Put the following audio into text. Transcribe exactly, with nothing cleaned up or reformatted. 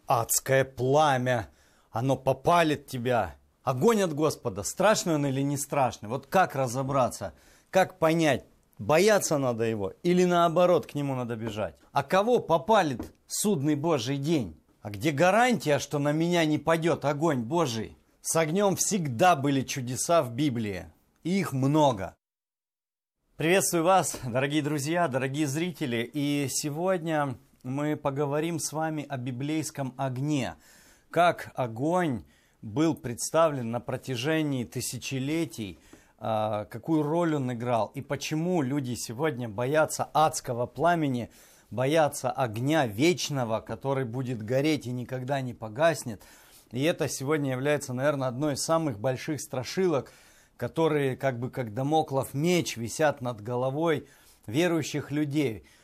адское пламя, оно попалит тебя. Огонь от Господа, страшный он или не страшный? Вот как разобраться, как понять, бояться надо его или наоборот к нему надо бежать? А кого попалит судный Божий день? А где гарантия, что на меня не падет огонь Божий? С огнем всегда были чудеса в Библии, и их много. Приветствую вас, дорогие друзья, дорогие зрители, и сегодня мы поговорим с вами о библейском огне, как огонь был представлен на протяжении тысячелетий, какую роль он играл и почему люди сегодня боятся адского пламени, боятся огня вечного, который будет гореть и никогда не погаснет. И это сегодня является, наверное, одной из самых больших страшилок, которые как бы как дамоклов меч висят над головой верующих людей.